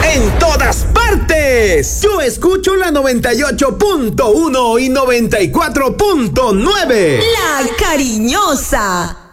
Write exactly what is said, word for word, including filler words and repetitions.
en todas partes. Yo escucho la noventa y ocho punto uno y noventa y cuatro punto nueve. La Cariñosa.